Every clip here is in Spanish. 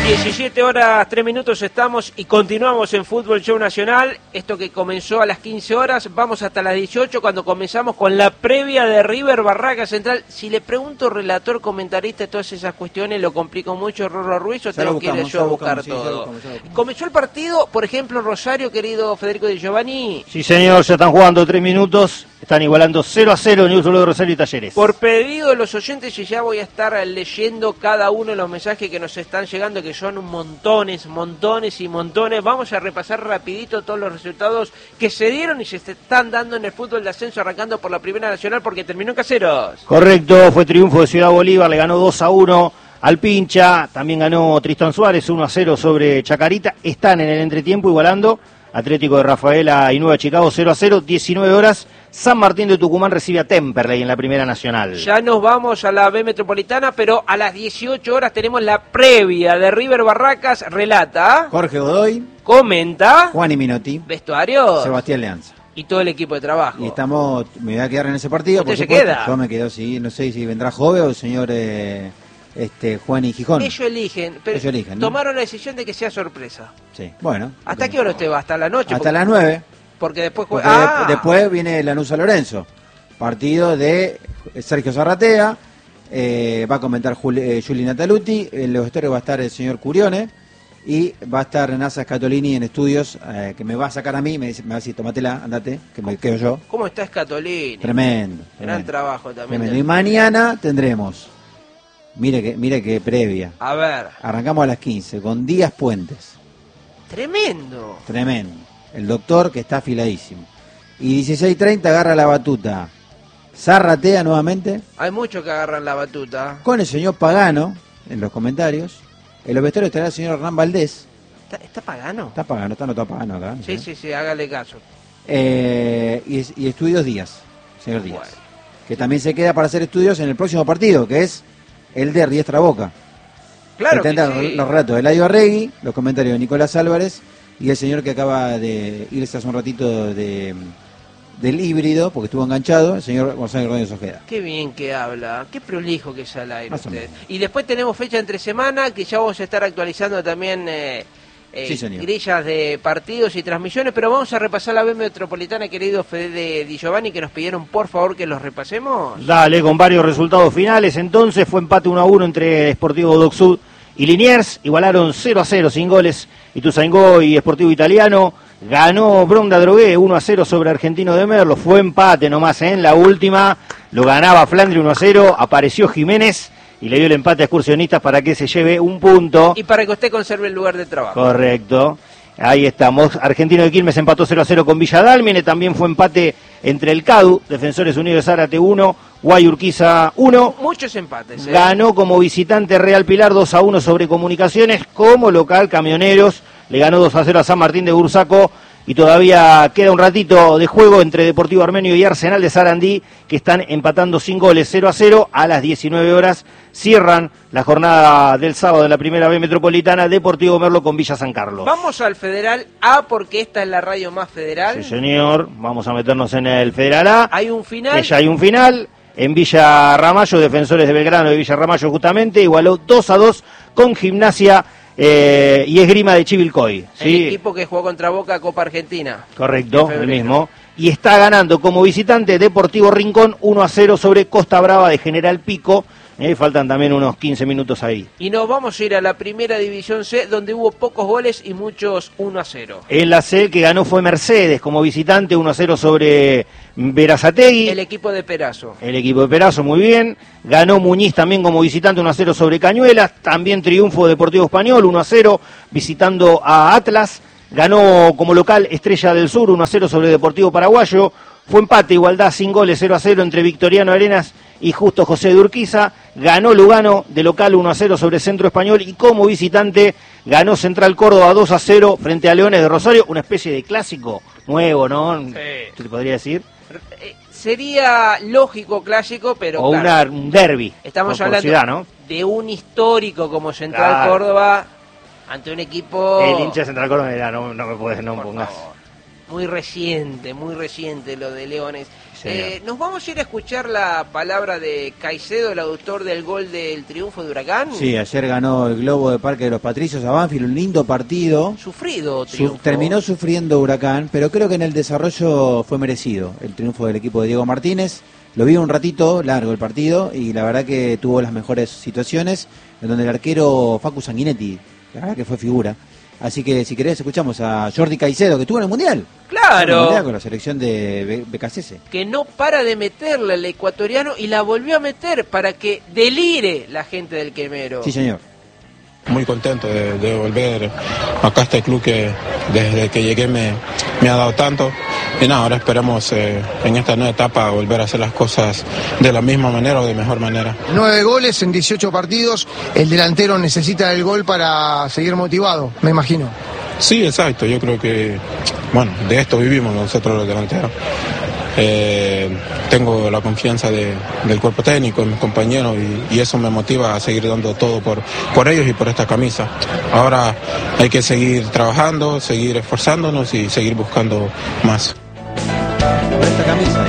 17 horas 3 minutos estamos y continuamos en Fútbol Show Nacional. Esto que comenzó a las 15 horas, vamos hasta las 18 cuando comenzamos con la previa de River Barracas Central. Si le pregunto, relator, comentarista, todas esas cuestiones, ¿lo complico mucho Rorro Ruiz o tengo que ir yo a buscar todo? Comenzó el partido, por ejemplo, Rosario, querido Federico Di Giovanni. Sí, señor, ya están jugando 3 minutos. Están igualando 0-0 en Newell's Old Boys Rosario y Talleres. Por pedido de los oyentes, y ya voy a estar leyendo cada uno de los mensajes que nos están llegando, que son montones y montones. Vamos a repasar rapidito todos los resultados que se dieron y se están dando en el fútbol de ascenso, arrancando por la Primera Nacional porque terminó en Caseros. Correcto, fue triunfo de Ciudad Bolívar, le ganó 2-1 al Pincha. También ganó Tristán Suárez 1-0 sobre Chacarita. Están en el entretiempo igualando. Atlético de Rafaela y Nueva Chicago 0-0, 19 horas. San Martín de Tucumán recibe a Temperley en la Primera Nacional. Ya nos vamos a la B Metropolitana, pero a las 18 horas tenemos la previa de River Barracas. Relata Jorge Godoy, comenta Juan y Minotti, vestuario, Sebastián Leanza. Y todo el equipo de trabajo. Y me voy a quedar en ese partido. ¿Usted por se supuesto. queda? Yo me quedo, sí. No sé si vendrá Jove o el señor Juan y Gijón. Ellos eligen, pero Ellos eligen, ¿no? tomaron la decisión de que sea sorpresa. Sí, bueno. ¿Hasta qué hora usted va? ¿Hasta la noche? Hasta las 9. Porque después Porque juega... después viene Lanús San Lorenzo. Partido de Sergio Zarratea. Va a comentar Juli Nataluti. En los vestuarios va a estar el señor Curione. Y va a estar Nasa Scatolini en estudios, que me va a sacar a mí. Me va a decir, tómatela, andate, que me quedo yo. ¿Cómo está Scatolini? Tremendo. Gran trabajo también. Tremendo. Y mañana tendremos, mire que previa. A ver. Arrancamos a las 15 con Díaz Puentes. Tremendo. Tremendo. El doctor que está afiladísimo. Y 16:30 agarra la batuta Zarratea nuevamente. Hay muchos que agarran la batuta. Con el señor Pagano en los comentarios. En los vestuarios estará el señor Hernán Valdés. ¿Está Pagano? Está Pagano, está anotado Pagano acá. Sí, hágale caso. Y estudios Díaz, señor Díaz. Bueno. Que también se queda para hacer estudios en el próximo partido, que es el de Riestra Boca. Claro que tendrán sí. los relatos de Eladio Arregui, los comentarios de Nicolás Álvarez y el señor que acaba de irse hace un ratito del híbrido, porque estuvo enganchado, el señor Gonzalo Rodríguez Ojeda. Qué bien que habla, qué prolijo que es al aire Más o usted. menos. Y después tenemos fecha entre semana, que ya vamos a estar actualizando también Sí, señor. grillas de partidos y transmisiones, pero vamos a repasar la B Metropolitana, querido Fede Di Giovanni, que nos pidieron por favor que los repasemos. Dale, con varios resultados finales. Entonces fue empate 1-1 entre Sportivo Dock Sud y Liniers. Igualaron 0-0 sin goles. Ituzaingó y Sportivo Italiano. Ganó Bronda Drogué 1-0 sobre Argentino de Merlo. Fue empate nomás en la última. Lo ganaba Flandre 1-0. Apareció Jiménez y le dio el empate a Excursionistas para que se lleve un punto. Y para que usted conserve el lugar de trabajo. Correcto. Ahí estamos. Argentino de Quilmes empató 0-0 con Villa Dálmine. También fue empate entre el CADU, Defensores Unidos de Zárate 1, Guayurquiza 1. Muchos empates. Ganó como visitante Real Pilar 2-1 sobre Comunicaciones. Como local Camioneros le ganó 2-0 a San Martín de Bursaco. Y todavía queda un ratito de juego entre Deportivo Armenio y Arsenal de Sarandí, que están empatando sin goles 0-0. A las 19 horas cierran la jornada del sábado en la Primera B Metropolitana, Deportivo Merlo con Villa San Carlos. Vamos al Federal A, porque esta es la radio más federal. Sí, señor. Vamos a meternos en el Federal A. Hay un final. Que ya hay un final. En Villa Ramallo, Defensores de Belgrano de Villa Ramallo justamente, igualó 2-2 con Gimnasia y Esgrima de Chivilcoy. ¿sí? El equipo que jugó contra Boca Copa Argentina. Correcto, el mismo. Y está ganando como visitante Deportivo Rincón 1-0 sobre Costa Brava de General Pico. Faltan también unos 15 minutos ahí. Y nos vamos a ir a la Primera División C, donde hubo pocos goles y muchos 1-0. En la C, el que ganó fue Mercedes como visitante 1-0 sobre Berazategui. El equipo de Perazo. El equipo de Perazo, muy bien. Ganó Muñiz también como visitante 1-0 sobre Cañuelas. También triunfo Deportivo Español 1-0 visitando a Atlas. Ganó como local Estrella del Sur 1-0 sobre Deportivo Paraguayo. Fue empate, igualdad sin goles 0-0 entre Victoriano Arenas y Justo José de Urquiza. Ganó Lugano de local 1-0 sobre Centro Español y como visitante ganó Central Córdoba 2-0 frente a Leones de Rosario. Una especie de clásico nuevo, ¿no? Sí. ¿Se te podría decir? Sería lógico clásico, pero O claro, un derbi. estamos por hablando ciudad, ¿no? de un histórico como Central Claro. Córdoba ante un equipo... El hincha de Central Córdoba, no me puedes, no Por pongas. favor. muy reciente lo de Leones. Sí. ¿Nos vamos a ir a escuchar la palabra de Caicedo, el autor del gol del triunfo de Huracán? Sí, ayer ganó el Globo de Parque de los Patricios a Banfield, un lindo partido. Sufrido triunfo. Terminó sufriendo Huracán, pero creo que en el desarrollo fue merecido el triunfo del equipo de Diego Martínez. Lo vi un ratito largo el partido y la verdad que tuvo las mejores situaciones, en donde el arquero Facu Sanguinetti, la verdad que fue figura. Así que si querés escuchamos a Jordi Caicedo, que estuvo en el Mundial. Claro. En el Mundial con la selección de BKCS. Que no para de meterle al ecuatoriano y la volvió a meter para que delire la gente del Quemero. Sí, señor. Muy contento de volver acá a este club que desde que llegué me ha dado tanto. Y nada, ahora esperamos en esta nueva etapa volver a hacer las cosas de la misma manera o de mejor manera. 9 goles en 18 partidos, el delantero necesita el gol para seguir motivado, me imagino. Sí, exacto, yo creo que, bueno, de esto vivimos nosotros los delanteros. Tengo la confianza del cuerpo técnico, de mis compañeros y eso me motiva a seguir dando todo por ellos y por esta camisa. Ahora hay que seguir trabajando, seguir esforzándonos y seguir buscando más. Por esta camisa,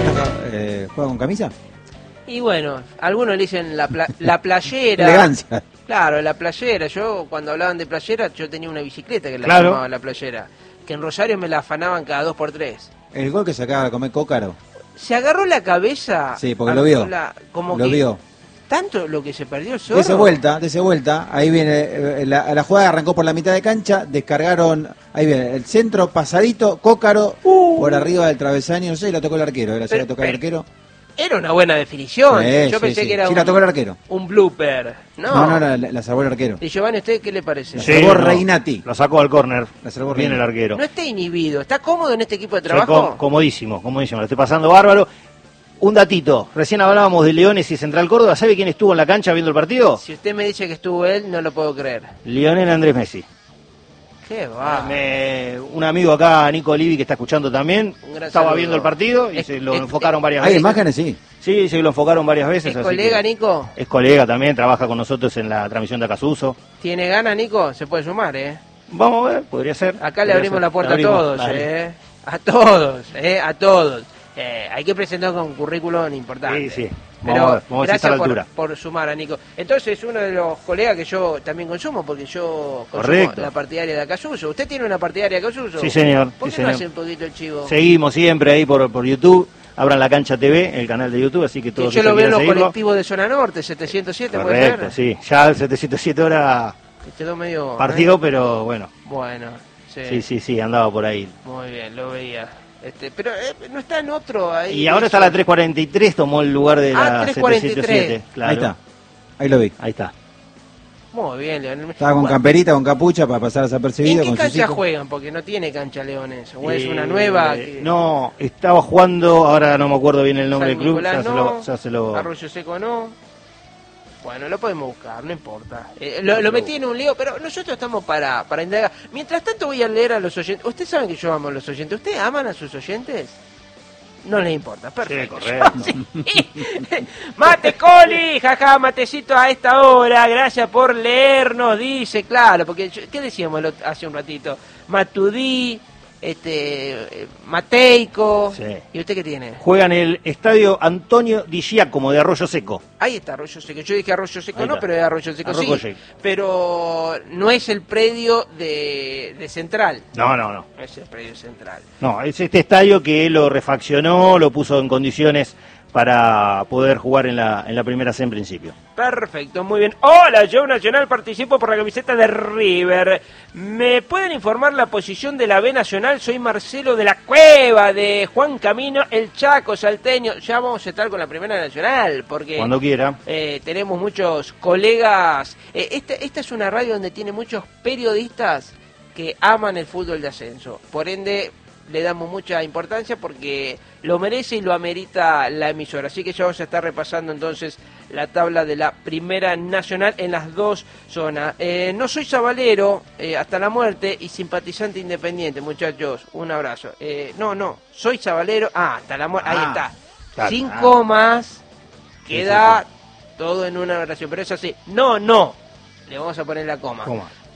¿juega con camisa? Y bueno, algunos le dicen la playera. Elegancia. Claro, la playera. Yo, cuando hablaban de playera, yo tenía una bicicleta que la Claro. llamaba la playera. Que en Rosario me la afanaban cada 2x3. El gol que se acaba de comer Cócaro. Se agarró la cabeza. Sí, porque lo vio. Como Lo que vio. tanto lo que se perdió el Zorro. Dese vuelta, ahí viene, la jugada arrancó por la mitad de cancha, descargaron, ahí viene, el centro, pasadito, Cócaro, por arriba del travesaño, no sé, la tocó el arquero, la Pero- tocó el arquero. Era una buena definición. Sí, Yo sí, pensé sí. que era Sí, la tocó el arquero. un blooper. No, la salvó el arquero. Y Giovanni, ¿usted qué le parece? Sí. salvó Reinati. Lo sacó al córner. La salvó Bien el Reinati. arquero. No está inhibido. ¿Está cómodo en este equipo de Sí, trabajo? comodísimo. Lo estoy pasando bárbaro. Un datito. Recién hablábamos de Leones y Central Córdoba. ¿Sabe quién estuvo en la cancha viendo el partido? Si usted me dice que estuvo él, no lo puedo creer. Lionel Andrés Messi. ¿Qué va? Un amigo acá, Nico Olivi, que está escuchando también, Un gran estaba saludo. viendo el partido y Es- se lo es- enfocaron varias Hay veces. imágenes, sí. Sí, se lo enfocaron varias veces. ¿Es así colega, que- Nico? Es colega también, trabaja con nosotros en la transmisión de Acasuso. ¿Tiene ganas, Nico? Se puede sumar, ¿eh? Vamos a ver, podría ser. Acá le Podría abrimos ser. la puerta Le abrimos, a todos, dale. ¿eh? A todos, ¿eh? A todos. Hay que presentar con un currículum importante. Sí, sí. Pero Vamos a ver si está a gracias la altura. por sumar a Nico. Entonces, uno de los colegas que yo también consumo, porque yo consumo Correcto. la partidaria de Acasuso. ¿Usted tiene una partidaria de Acasuso? Sí, señor. ¿Por Sí, qué no señor. hace un poquito el chivo? Seguimos siempre ahí por YouTube. Abran la Cancha TV, el canal de YouTube, así que Que todos yo los lo que veo en los quieran seguirlo. colectivos de Zona Norte, 707, puede Correcto, ser. sí. Ya el 707 horas Quedó medio... partido, pero bueno. Bueno, sí. Sí, andaba por ahí. Muy bien, lo veía. Pero no está en otro ahí. Y ahora está la 343, tomó el lugar de la 343. 777. Claro. Ahí está. Ahí lo vi. Ahí está. Muy bien, Leonel. Estaba con Bueno, camperita, con capucha para pasar ¿en desapercibido. qué con sus cancha hijos. juegan? Porque no tiene cancha Leones. ¿O es una nueva? Que... No, estaba jugando, ahora no me acuerdo bien el nombre San del club. Nicolás Ya se lo... Arroyo Seco no. Bueno, lo podemos buscar, no importa. Lo metí en un lío, pero nosotros estamos para indagar. Mientras tanto voy a leer a los oyentes. ¿Ustedes saben que yo amo a los oyentes? ¿Ustedes aman a sus oyentes? No les importa, perfecto. Sí, correcto. Sí. Mate Coli, jaja, matecito a esta hora, gracias por leernos, dice, claro, porque ¿qué decíamos hace un ratito? Matudí, Mateico, Sí. ¿y usted qué tiene? Juega en el estadio Antonio Di Giacomo de Arroyo Seco. Ahí está Arroyo Seco, yo dije Arroyo Seco Ahí no, está. pero es Arroyo Seco Arroyo sí, Seco. pero no es el predio de Central, No. no es el predio Central. No, es este estadio que lo refaccionó, lo puso en condiciones para poder jugar en la primera C en principio. Perfecto, muy bien. Hola, yo Nacional participo por la camiseta de River. ¿Me pueden informar la posición de la B Nacional? Soy Marcelo de la Cueva, de Juan Camino, el Chaco, salteño. Ya vamos a estar con la Primera Nacional, porque Cuando quiera. tenemos muchos colegas. Esta es una radio donde tiene muchos periodistas que aman el fútbol de ascenso. Por ende, le damos mucha importancia porque lo merece y lo amerita la emisora. Así que ya vamos a estar repasando entonces la tabla de la Primera Nacional en las dos zonas. No soy sabalero hasta la muerte y simpatizante independiente, muchachos. Un abrazo. No, soy sabalero. Hasta la muerte. Ahí está. claro. 5 más. Queda todo en una oración. Pero es así. No. Le vamos a poner la coma. ¿Cómo?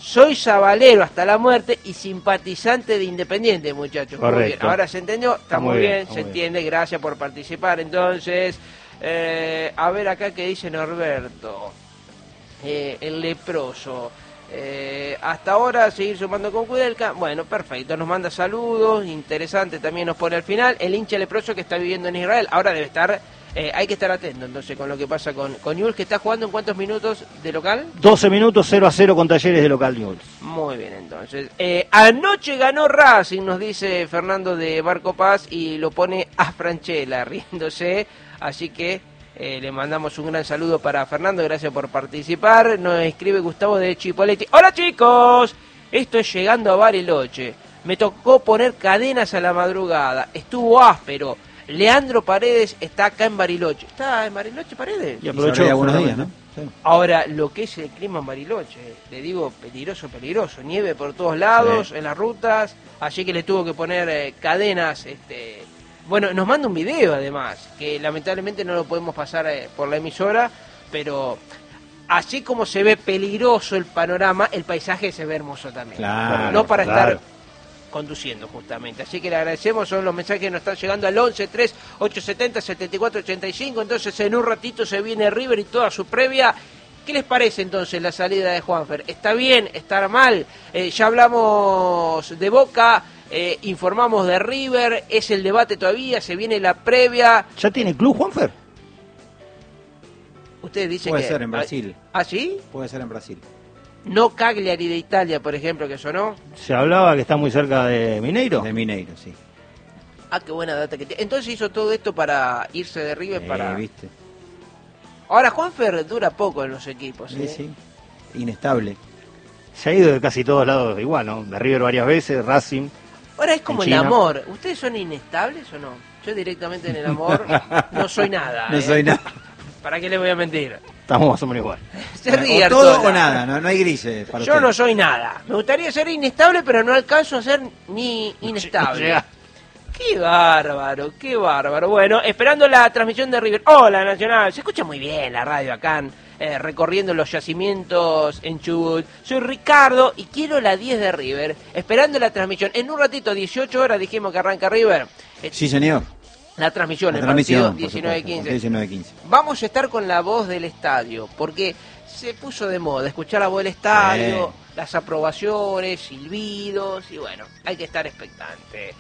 soy sabalero hasta la muerte y simpatizante de Independiente, muchachos. Correcto. Muy bien. Ahora se entendió, está muy bien, está se muy entiende, gracias por participar. Entonces, a ver acá qué dice Norberto, el leproso. Hasta ahora seguir sumando con Kudelka. Bueno, perfecto, nos manda saludos, interesante también nos pone al final. El hincha leproso que está viviendo en Israel, ahora debe estar, hay que estar atento entonces con lo que pasa con Newell's, que está jugando en cuántos minutos de local. 12 minutos, 0-0 con Talleres de local Newell's. Muy bien, entonces. Anoche ganó Racing, nos dice Fernando de Barco Paz, y lo pone a Franchella riéndose, así que le mandamos un gran saludo para Fernando, gracias por participar. Nos escribe Gustavo de Chipoletti. Hola chicos, esto es llegando a Bariloche. Me tocó poner cadenas a la madrugada, estuvo áspero. Leandro Paredes está acá en Bariloche. ¿Está en Bariloche Paredes? Y aprovechó Y algunos días, Fernando. ¿no? Sí. Ahora, lo que es el clima en Bariloche, le digo peligroso, nieve por todos lados, Sí. en las rutas, así que le tuvo que poner cadenas, bueno, nos manda un video además, que lamentablemente no lo podemos pasar por la emisora, pero así como se ve peligroso el panorama, el paisaje se ve hermoso también. Claro, no para claro. estar conduciendo justamente. Así que le agradecemos, son los mensajes que nos están llegando al 11 3 870 74 85. Entonces en un ratito se viene River y toda su previa. ¿Qué les parece entonces la salida de Juanfer? ¿Está bien? ¿Está mal? Ya hablamos de Boca, informamos de River, es el debate todavía, se viene la previa. ¿Ya tiene club, Juanfer? Ustedes dicen Puede que... ser en Brasil. ¿Ah, sí? Puede ser en Brasil. No Cagliari de Italia, por ejemplo, que sonó. Se hablaba que está muy cerca de Mineiro. De Mineiro, sí. Ah, qué buena data que tiene. Entonces hizo todo esto para irse de River para... ¿Viste? Ahora Juanfer dura poco en los equipos. Sí, sí. Inestable. Se ha ido de casi todos lados igual, ¿no? De River varias veces, Racing. Ahora es como En el China. amor. ¿Ustedes son inestables o no? Yo directamente en el amor no soy nada. No soy nada. ¿Para qué les voy a mentir? Estamos más o menos igual. Se ríe O todo Artola. o nada, no hay grises. Para Yo usted. no soy nada. Me gustaría ser inestable, pero no alcanzo a ser ni inestable. llega. Qué bárbaro, qué bárbaro. Bueno, esperando la transmisión de River. Hola, Nacional. Se escucha muy bien la radio acá, recorriendo los yacimientos en Chubut. Soy Ricardo y quiero la 10 de River. Esperando la transmisión. En un ratito, 18 horas, dijimos que arranca River. Sí, señor. La transmisión, La el transmisión, partido por supuesto, 19-15. 19-15. Vamos a estar con la voz del estadio, porque se puso de moda escuchar la voz del estadio, las aprobaciones, silbidos, y bueno, hay que estar expectante.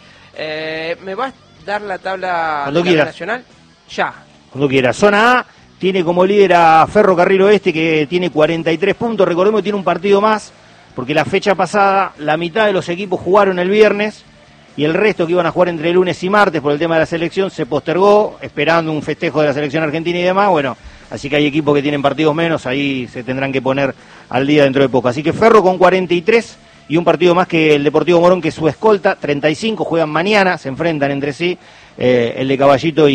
¿Me vas a dar la tabla Cuando de la quieras. Nacional? Ya. Cuando quiera. Zona A tiene como líder a Ferrocarril Oeste, que tiene 43 puntos. Recordemos que tiene un partido más, porque la fecha pasada la mitad de los equipos jugaron el viernes y el resto que iban a jugar entre lunes y martes por el tema de la selección se postergó, esperando un festejo de la selección argentina y demás. Bueno, así que hay equipos que tienen partidos menos, ahí se tendrán que poner al día dentro de poco. Así que Ferro con 43 y un partido más que el Deportivo Morón, que es su escolta, 35, juegan mañana, se enfrentan entre sí, el de Caballito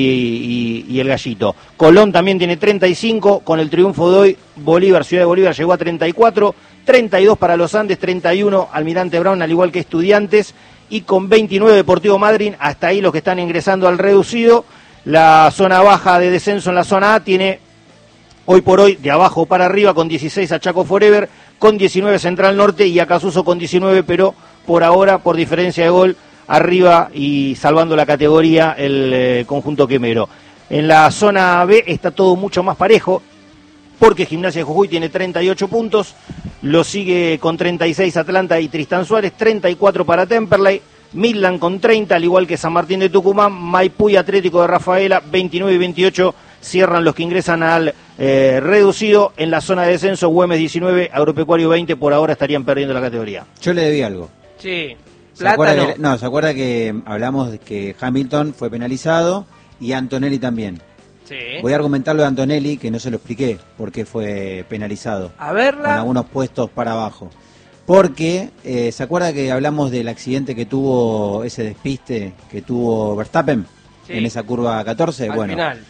y el Gallito. Colón también tiene 35, con el triunfo de hoy, Bolívar, Ciudad de Bolívar llegó a 34, 32 para los Andes, 31 Almirante Brown, al igual que Estudiantes, y con 29 Deportivo Madryn. Hasta ahí los que están ingresando al reducido. La zona baja de descenso en la zona A tiene hoy por hoy de abajo para arriba, con 16 a Chaco Forever, con 19 Central Norte y a Casuso con 19, pero por ahora, por diferencia de gol, arriba y salvando la categoría el conjunto quemero. En la zona B está todo mucho más parejo, porque Gimnasia de Jujuy tiene 38 puntos, lo sigue con 36 Atlanta y Tristán Suárez, 34 para Temperley, Midland con 30, al igual que San Martín de Tucumán, Maipú y Atlético de Rafaela, 29 y 28, cierran los que ingresan al reducido. En la zona de descenso, Güemes 19, Agropecuario 20, por ahora estarían perdiendo la categoría. Yo le debí algo. Sí. ¿Se acuerda Plata que, ¿se acuerda que hablamos de que Hamilton fue penalizado y Antonelli también? Sí. Voy a argumentar lo de Antonelli, que no se lo expliqué por qué fue penalizado. A Con verla. algunos puestos para abajo. Porque, ¿se acuerda que hablamos del accidente que tuvo, ese despiste que tuvo Verstappen Sí. en esa curva 14? Al Bueno, final.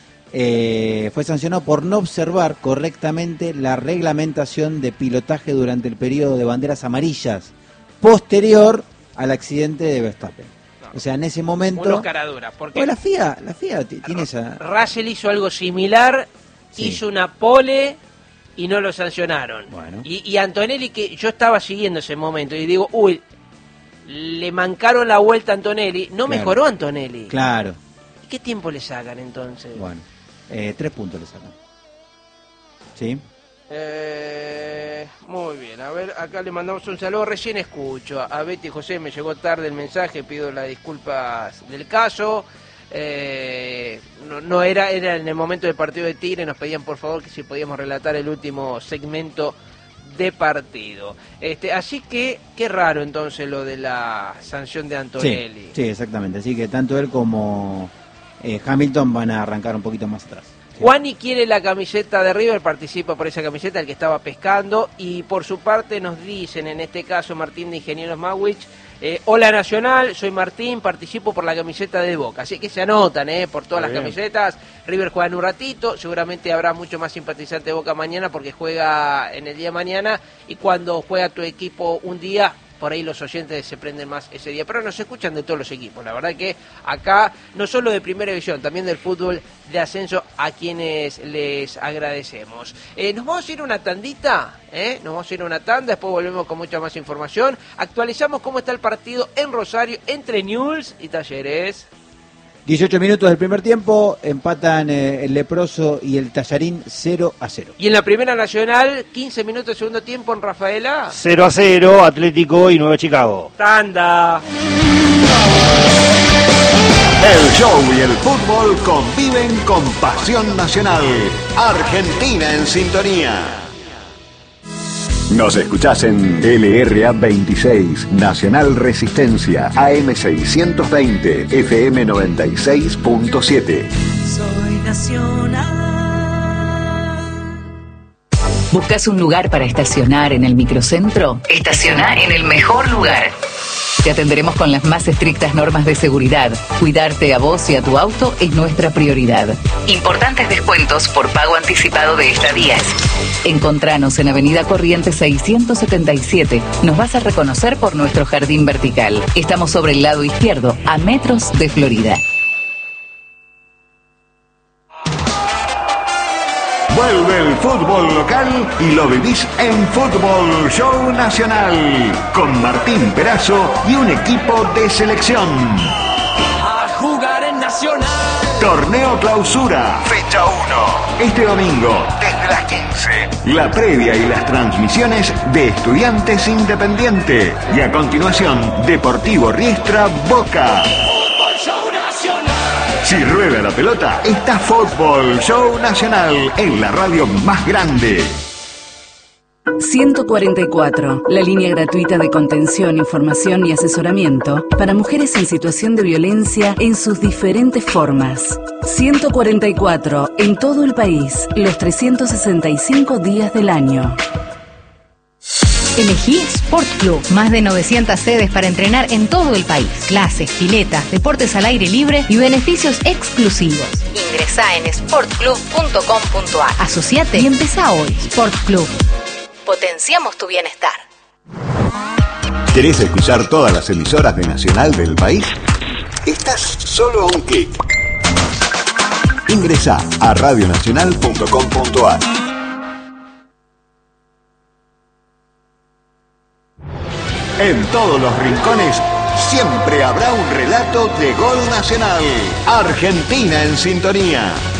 fue sancionado por no observar correctamente la reglamentación de pilotaje durante el periodo de banderas amarillas posterior al accidente de Verstappen. No. O sea, en ese momento... Unos caraduras. Porque Pues la FIA tiene esa... Russell hizo algo similar, Sí. hizo una pole y no lo sancionaron. Bueno. Y Antonelli, que yo estaba siguiendo ese momento, y digo, uy, le mancaron la vuelta a Antonelli, no Claro. mejoró Antonelli. Claro. ¿Y qué tiempo le sacan entonces? Bueno, 3 puntos le sacan. ¿Sí? Muy bien, a ver, acá le mandamos un saludo, recién escucho, a Betty y José, me llegó tarde el mensaje, pido las disculpas del caso, no era en el momento del partido de Tigre, nos pedían por favor que si podíamos relatar el último segmento de partido. Así que, qué raro entonces lo de la sanción de Antonelli. Sí, exactamente, así que tanto él como Hamilton van a arrancar un poquito más atrás. Juani quiere la camiseta de River, participa por esa camiseta, el que estaba pescando, y por su parte nos dicen, en este caso Martín de Ingenieros Mawich, hola Nacional, soy Martín, participo por la camiseta de Boca, así que se anotan por todas las camisetas. River juega en un ratito, seguramente habrá mucho más simpatizante de Boca mañana porque juega en el día de mañana, y cuando juega tu equipo un día, por ahí los oyentes se prenden más ese día, pero nos escuchan de todos los equipos, la verdad que acá, no solo de Primera División, también del fútbol de ascenso, a quienes les agradecemos. Nos vamos a ir a una tandita, nos vamos a ir a una tanda, después volvemos con mucha más información, actualizamos cómo está el partido en Rosario entre Newell's y Talleres. 18 minutos del primer tiempo, empatan el Leproso y el Tallarín 0-0. Y en la Primera Nacional, 15 minutos de segundo tiempo en Rafaela. 0-0, Atlético y Nueva Chicago. Tanda. El show y el fútbol conviven con pasión nacional. Argentina en sintonía. Nos escuchás en LRA 26, Nacional Resistencia, AM 620, FM 96.7. Soy nacional. ¿Buscas un lugar para estacionar en el microcentro? Estaciona en el mejor lugar. Te atenderemos con las más estrictas normas de seguridad. Cuidarte a vos y a tu auto es nuestra prioridad. Importantes descuentos por pago anticipado de estadías. Encontranos en Avenida Corrientes 677. Nos vas a reconocer por nuestro jardín vertical. Estamos sobre el lado izquierdo, a metros de Florida. Vuelve el fútbol local y lo vivís en Fútbol Show Nacional, con Martín Perazo y un equipo de selección. A jugar en Nacional. Torneo Clausura, fecha 1. Este domingo, desde las 15. La previa y las transmisiones de Estudiantes Independiente. Y a continuación, Deportivo Riestra Boca. Fútbol Show Nacional. Si rueda la pelota, está Fútbol Show Nacional en la radio más grande. 144, la línea gratuita de contención, información y asesoramiento para mujeres en situación de violencia en sus diferentes formas. 144, en todo el país, los 365 días del año. Elegí Sport Club, más de 900 sedes para entrenar en todo el país. Clases, piletas, deportes al aire libre y beneficios exclusivos. Ingresá en sportclub.com.ar. Asociate y empezá hoy. Sport Club. Potenciamos tu bienestar. ¿Querés escuchar todas las emisoras de Nacional del país? Estás solo a un clic. Ingresá a radionacional.com.ar. En todos los rincones siempre habrá un relato de gol nacional. Argentina en sintonía.